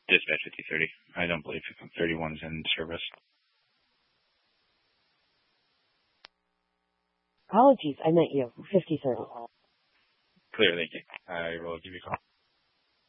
Dispatch 5030. I don't believe 31's in service. Apologies, I meant you. 5030. Clear, thank you. I will give you a call.